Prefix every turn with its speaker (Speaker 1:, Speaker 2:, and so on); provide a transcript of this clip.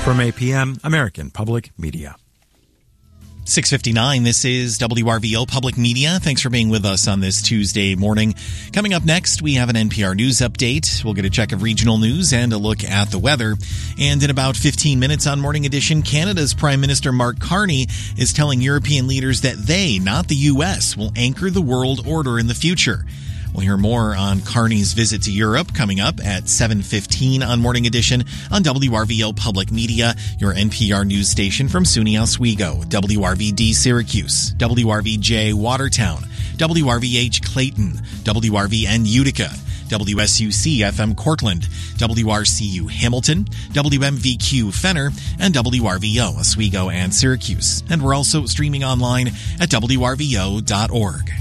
Speaker 1: From APM, American Public Media.
Speaker 2: 6:59, this is WRVO Public Media. Thanks for being with us on this Tuesday morning. Coming up next, we have an NPR News update. We'll get a check of regional news and a look at the weather. And in about 15 minutes on Morning Edition, Canada's Prime Minister Mark Carney is telling European leaders that they, not the U.S., will anchor the world order in the future. We'll hear more on Carney's visit to Europe coming up at 7:15 on Morning Edition on WRVO Public Media, your NPR news station from SUNY Oswego, WRVD Syracuse, WRVJ Watertown, WRVH Clayton, WRVN Utica, WSUC FM Cortland, WRCU Hamilton, WMVQ Fenner, and WRVO Oswego and Syracuse. And we're also streaming online at WRVO.org.